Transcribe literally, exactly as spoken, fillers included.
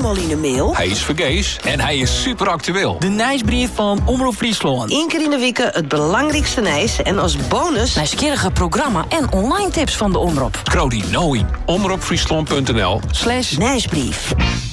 allemaal in de mail? Hij is vergees en hij is super actueel. De nieuwsbrief van Omroep Friesland. Eén keer in de week het belangrijkste nieuws en als bonus... nieuwsgierige programma en online tips van de Omroep. Krodi Knowing. omroepfriesland punt n l slash nieuwsbrief.